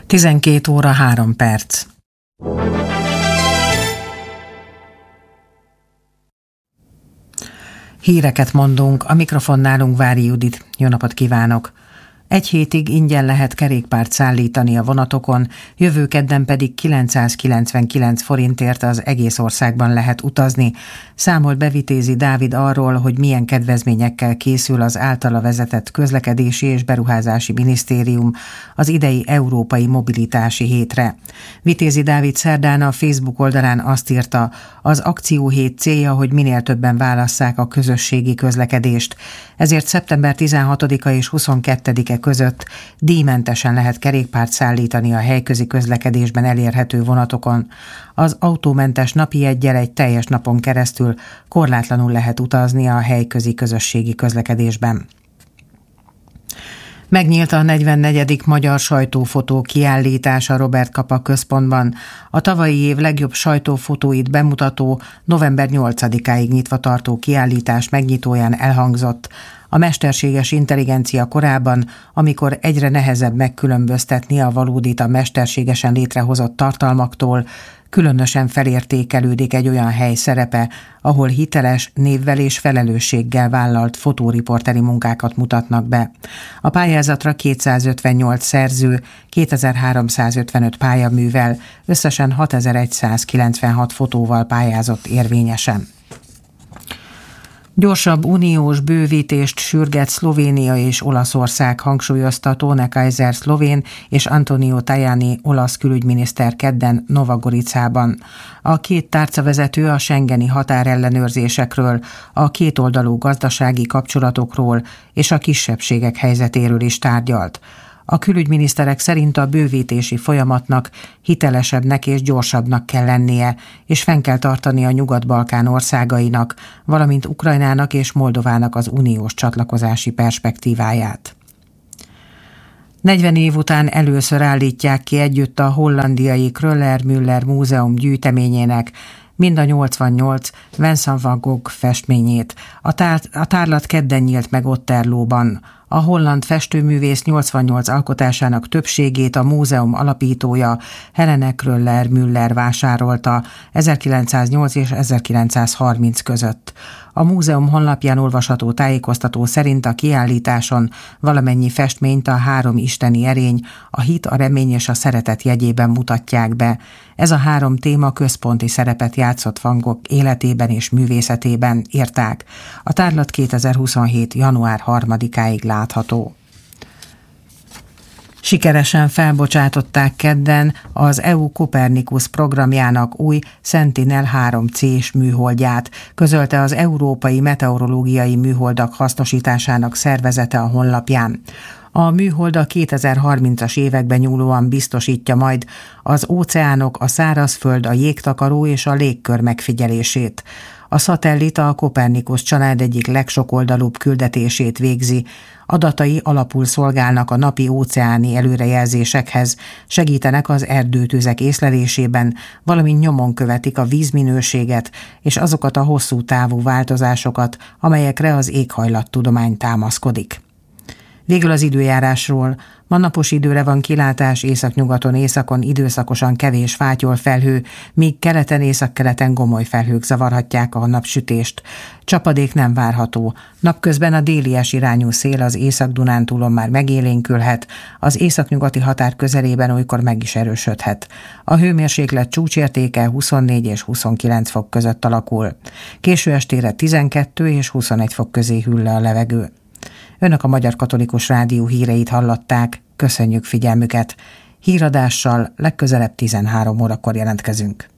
12 óra 3 perc. Híreket mondunk, a mikrofonnálunk Vári Judit. Jó napot kívánok! Egy hétig ingyen lehet kerékpárt szállítani a vonatokon, jövő kedden pedig 999 forintért az egész országban lehet utazni. Számolt be Vitézi Dávid arról, hogy milyen kedvezményekkel készül az általa vezetett Közlekedési és Beruházási Minisztérium az idei Európai Mobilitási Hétre. Vitézi Dávid szerdán a Facebook oldalán azt írta, az akcióhét célja, hogy minél többen válasszák a közösségi közlekedést. Ezért szeptember 16-a és 22-e között díjmentesen lehet kerékpárt szállítani a helyközi közlekedésben elérhető vonatokon. Az autómentes napi jeggyel egy teljes napon keresztül korlátlanul lehet utazni a helyközi közösségi közlekedésben. Megnyílt a 44. Magyar Sajtófotó kiállítás a Robert Capa Központban. A tavalyi év legjobb sajtófotóit bemutató, november 8-áig nyitva tartó kiállítás megnyitóján elhangzott: a mesterséges intelligencia korában, amikor egyre nehezebb megkülönböztetni a valódit a mesterségesen létrehozott tartalmaktól, különösen felértékelődik egy olyan hely szerepe, ahol hiteles, névvel és felelősséggel vállalt fotóriporteri munkákat mutatnak be. A pályázatra 258 szerző, 2355 pályaművel, összesen 6196 fotóval pályázott érvényesen. Gyorsabb uniós bővítést sürget Szlovénia és Olaszország, hangsúlyozta Tone Kaiser szlovén és Antonio Tajani olasz külügyminiszter kedden Nova Goricában. A két tárcavezető a schengeni határellenőrzésekről, a kétoldalú gazdasági kapcsolatokról és a kisebbségek helyzetéről is tárgyalt. A külügyminiszterek szerint a bővítési folyamatnak hitelesebbnek és gyorsabbnak kell lennie, és fenn kell tartani a Nyugat-Balkán országainak, valamint Ukrajnának és Moldovának az uniós csatlakozási perspektíváját. 40 év után először állítják ki együtt a hollandiai Kröller-Müller Múzeum gyűjteményének mind a 88 Vincent van Gogh festményét. A tárlat kedden nyílt meg Otterlóban. A holland festőművész 88 alkotásának többségét a múzeum alapítója Helene Kröller-Müller vásárolta 1908 és 1930 között. A múzeum honlapján olvasható tájékoztató szerint a kiállításon valamennyi festményt a három isteni erény, a hit, a remény és a szeretet jegyében mutatják be. Ez a három téma központi szerepet játszott Van Gogh életében és művészetében, írták. A tárlat 2027. január 3-áig látható. Sikeresen felbocsátották kedden az EU Copernicus programjának új Sentinel-3C-s műholdját, közölte az Európai Meteorológiai Műholdak Hasznosításának Szervezete a honlapján. A műhold a 2030-as években nyúlóan biztosítja majd az óceánok, a szárazföld, a jégtakaró és a légkör megfigyelését. A szatellita a Copernicus család egyik legsokoldalúbb küldetését végzi. Adatai alapul szolgálnak a napi óceáni előrejelzésekhez, segítenek az erdőtüzek észlelésében, valamint nyomon követik a vízminőséget és azokat a hosszú távú változásokat, amelyekre az éghajlattudomány támaszkodik. Végül az időjárásról. Ma napos időre van kilátás, északnyugaton, északon időszakosan kevés fátyol felhő, míg keleten, északkeleten gomoly felhők zavarhatják a napsütést. Csapadék nem várható. Napközben a délies irányú szél az Észak-Dunántúlon már megélénkülhet, az északnyugati határ közelében olykor meg is erősödhet. A hőmérséklet csúcsértéke 24 és 29 fok között alakul. Késő estére 12 és 21 fok közé hűl le a levegő. Önök a Magyar Katolikus Rádió híreit hallották, köszönjük figyelmüket. Híradással legközelebb 13 órakor jelentkezünk.